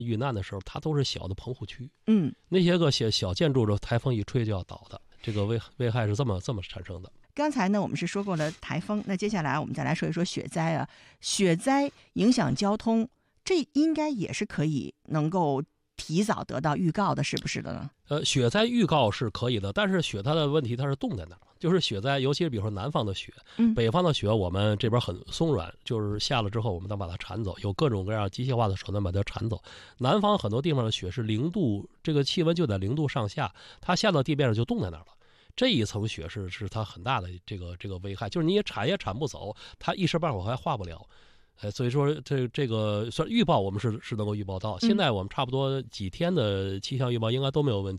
遇难的时候，它都是小的棚户区， 嗯， 那些个小建筑，台风一吹就要倒的，这个危害是这么产生的。 刚才呢，我们是说过了台风，那接下来我们再来说一说雪灾啊。雪灾影响交通，这应该也是可以能够提早得到预告的，是不是的呢？ 雪灾预告是可以的，但是雪它的问题它是冻在那儿，就是雪灾，尤其是比如说南方的雪，北方的雪我们这边很松软，就是下了之后我们能把它铲走，有各种各样机械化的手段把它铲走。南方很多地方的雪是0度，这个气温就在0度上下，它下到地面上就冻在那儿了。这一层雪是它很大的这个危害，就是你也铲不走，它一时半会儿还化不了。所以说这个算预报我们是能够预报到，现在我们差不多几天的气象预报应该都没有问题。